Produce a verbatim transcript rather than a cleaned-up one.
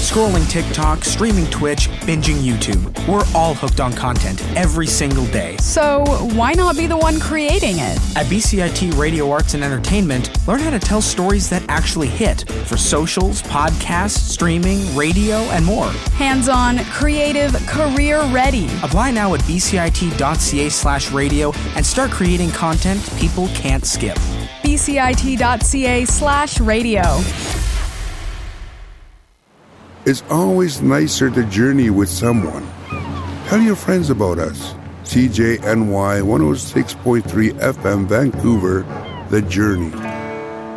Scrolling TikTok, streaming Twitch, binging YouTube. We're all hooked on content every single day. So why not be the one creating it? At B C I T Radio Arts and Entertainment, learn how to tell stories that actually hit for socials, podcasts, streaming, radio, and more. Hands-on, creative, career-ready. Apply now at bcit.ca slash radio and start creating content people can't skip. bcit.ca slash radio. It's always nicer to journey with someone. Tell your friends about us. C J N Y one oh six point three F M Vancouver, The Journey.